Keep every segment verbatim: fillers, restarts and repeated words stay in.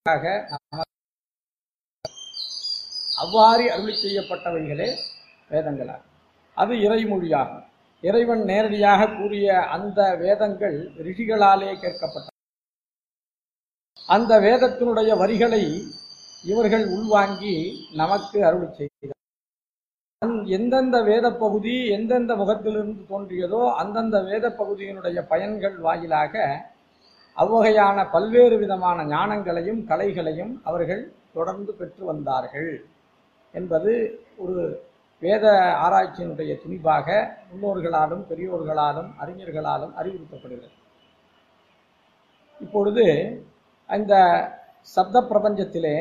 அவ்வாறு அருளி செய்யப்பட்டவைகளே வேதங்களாகும். அது இறைமொழியாகும். இறைவன் நேரடியாக கூறிய அந்த வேதங்கள் ரிஷிகளாலே கேட்கப்பட்ட அந்த வேதத்தினுடைய வரிகளை இவர்கள் உள்வாங்கி நமக்கு அருளி செய்தார். எந்தெந்த வேத பகுதி எந்தெந்த முகத்திலிருந்து தோன்றியதோ அந்தந்த வேத பகுதியினுடைய பயன்கள் வாயிலாக அவ்வகையான பல்வேறு விதமான ஞானங்களையும் கலைகளையும் அவர்கள் தொடர்ந்து பெற்று வந்தார்கள் என்பது ஒரு வேத ஆராய்ச்சியினுடைய துணிவாக முன்னோர்களாலும் பெரியோர்களாலும் அறிஞர்களாலும் அறிவுறுத்தப்படுகிறது. இப்பொழுது இந்த சப்த பிரபஞ்சத்திலே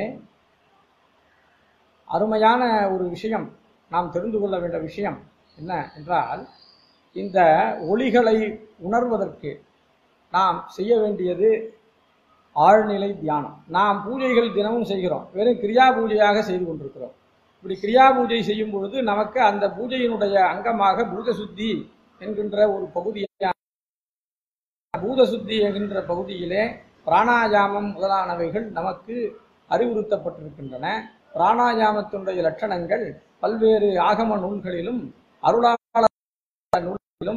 அருமையான ஒரு விஷயம், நாம் தெரிந்து கொள்ள வேண்டிய விஷயம் என்ன என்றால், இந்த ஒளிகளை உணர்வதற்கு நாம் செய்ய வேண்டியது ஆழ்நிலை தியானம். நாம் பூஜைகள் தினமும் செய்கிறோம், வெறும் கிரியா பூஜையாக செய்து கொண்டிருக்கிறோம். இப்படி கிரியா பூஜை செய்யும் பொழுது நமக்கு அந்த பூஜையினுடைய அங்கமாக பூதசுத்தி என்கின்ற ஒரு பகுதியை பூதசுத்தி என்கின்ற பகுதியிலே பிராணாயாமம் முதலானவைகள் நமக்கு அறிவுறுத்தப்பட்டிருக்கின்றன. பிராணாயாமத்தினுடைய லட்சணங்கள் பல்வேறு ஆகம நூல்களிலும் அருளாள நூல்களிலும்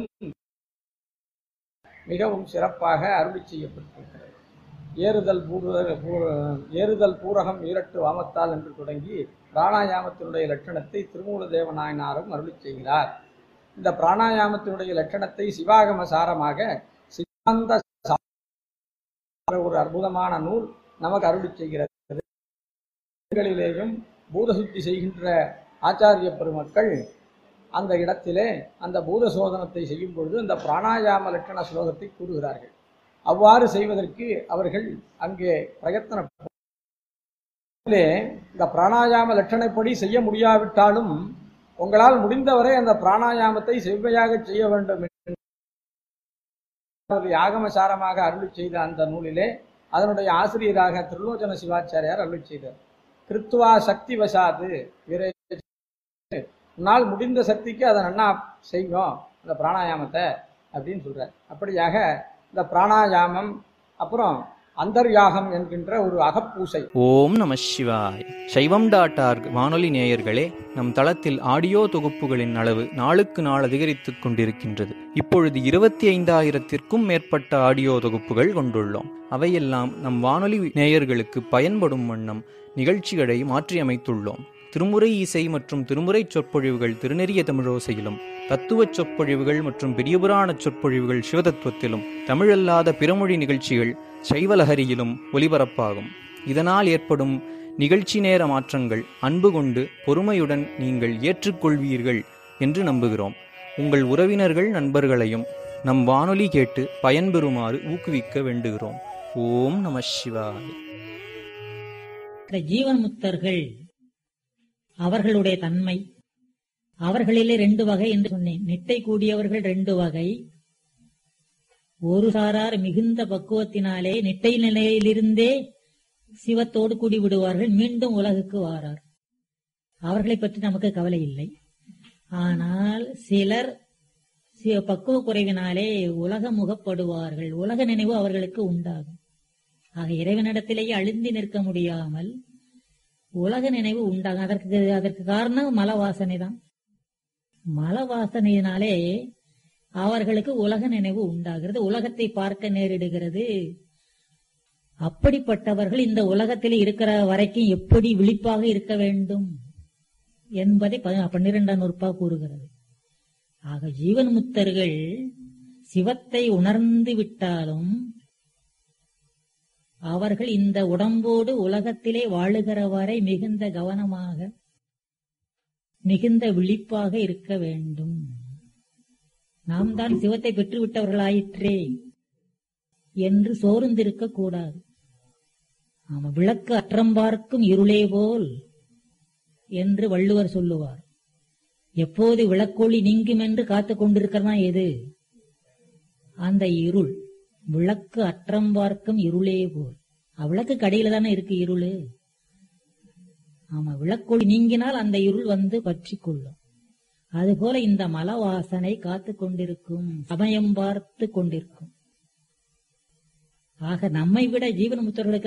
மிகவும் சிறப்பாக அருளி செய்யப்பட்டிருக்கிறது. ஏறுதல் ஏறுதல் பூரகம் ஈரட்டு வாமத்தால் என்று தொடங்கி பிராணாயாமத்தினுடைய லட்சணத்தை திருமூல தேவநாயனாரும் அருளி செய்கிறார். இந்த பிராணாயாமத்தினுடைய லட்சணத்தை சிவாகம சாரமாக சித்தாந்த ஒரு அற்புதமான நூல் நமக்கு அருளி செய்கிறது. பூதசுத்தி செய்கின்ற ஆச்சாரிய பெருமக்கள் அந்த இடத்திலே அந்த பூத சோதனத்தை செய்யும் பொழுது அந்த பிராணாயாம லட்சண ஸ்லோகத்தை கூறுகிறார்கள். அவ்வாறு செய்வதற்கு அவர்கள் அங்கே பிரயத்தன இந்த பிராணாயாம லட்சணைப்படி செய்ய முடியாவிட்டாலும் உங்களால் முடிந்தவரை அந்த பிராணாயாமத்தை செவ்வையாக செய்ய வேண்டும் என்று யாகமசாரமாக அருளி செய்த அந்த நூலிலே அதனுடைய ஆசிரியராக திருலோச்சன சிவாச்சாரியார் அருளி செய்தார். கிருத்துவா சக்தி வசாது விரை, உன்னால் முடிந்த சக்திக்கு அதை நன்னா செய்யும் அந்த பிராணாயாமத்தை அப்படின்னு சொல்றார். அப்படியாக இந்த பிராணாயாமம் அப்புறம் அந்தர்யாகம் என்கின்ற ஒரு அகப்பூசை. ஓம் நம சிவாய். சைவம் டாட் ஆர்க் வானொலி நேயர்களே, நம் தளத்தில் ஆடியோ தொகுப்புகளின் அளவு நாளுக்கு நாள் அதிகரித்துக் கொண்டிருக்கின்றது. இப்பொழுது இருபத்தி ஐந்தாயிரத்திற்கும் மேற்பட்ட ஆடியோ தொகுப்புகள் கொண்டுள்ளோம். அவையெல்லாம் நம் வானொலி நேயர்களுக்கு பயன்படும் வண்ணம் நிகழ்ச்சிகளை மாற்றியமைத்துள்ளோம். திருமுறை இசை மற்றும் திருமுறை சொற்பொழிவுகள் திருநெறிய தமிழோசையிலும், தத்துவ சொற்பொழிவுகள் மற்றும் பெரியபுராண சொற்பொழிவுகள் சிவதத்துவத்திலும், தமிழல்லாத பிறமொழி நிகழ்ச்சிகள் சைவலஹரியிலும் ஒலிபரப்பாகும். இதனால் ஏற்படும் நிகழ்ச்சி நேர மாற்றங்கள் அன்பு கொண்டு பொறுமையுடன் நீங்கள் ஏற்றுக்கொள்வீர்கள் என்று நம்புகிறோம். உங்கள் உறவினர்கள் நண்பர்களையும் நம் வானொலி கேட்டு பயன்பெறுமாறு ஊக்குவிக்க வேண்டுகிறோம். ஓம் நம சிவாய். ஜீவன் முக்தர்கள் அவர்களுடைய தன்மை, அவர்களிலே ரெண்டு வகை என்று சொன்னேன். நிட்டை கூடியவர்கள் ரெண்டு வகை. ஒரு சாரார் மிகுந்த பக்குவத்தினாலே நிட்டை நிலையிலிருந்தே சிவத்தோடு கூடி விடுவார்கள், மீண்டும் உலகுக்கு வாரார். அவர்களை பற்றி நமக்கு கவலை இல்லை. ஆனால் சிலர் பக்குவ குறைவினாலே உலக முகப்படுவார்கள், உலக நினைவு அவர்களுக்கு உண்டாகும். ஆக இறைவனிடத்திலேயே அழுந்தி நிற்க முடியாமல் உலக நினைவு உண்டாகும். அதற்கு அதற்கு காரணம் மல வாசனை தான். மல வாசனையினாலே அவர்களுக்கு உலக நினைவு உண்டாகிறது, உலகத்தை பார்க்க நேரிடுகிறது. அப்படிப்பட்டவர்கள் இந்த உலகத்தில் இருக்கிற வரைக்கும் எப்படி விழிப்பாக இருக்க வேண்டும் என்பதை பன்னிரெண்டாம் நூற்பா கூறுகிறது. ஆக ஜீவன் முக்தர்கள் சிவத்தை உணர்ந்து விட்டாலும் அவர்கள் இந்த உடம்போடு உலகத்திலே வாழுகிற வரை மிகுந்த கவனமாக மிகுந்த விழிப்பாக இருக்க வேண்டும். நாம் தான் சிவத்தை பெற்றுவிட்டவர்களாயிற்றே என்று சோர்ந்திருக்க கூடாது. ஆமா, விளக்கு அற்றம் பார்க்கும் இருளே போல் என்று வள்ளுவர் சொல்லுவார். எப்போது விளக்கொளி நீங்கும் என்று காத்து கொண்டிருக்கிறதா எது? அந்த இருள். விளக்கு அற்றம் பார்க்கும் இருளே போல். விளக்கு கடையில தானே இருக்கு இருளு. ஆமா, விளக்கொளி நீங்கினால் அந்த இருள் வந்து பற்றி கொள்ளும். அதுபோல இந்த மல வாசனை காத்து கொண்டிருக்கும், சமயம் பார்த்து கொண்டிருக்கும். ஆக நம்மை விட ஜீவன் முத்தர்களுக்கு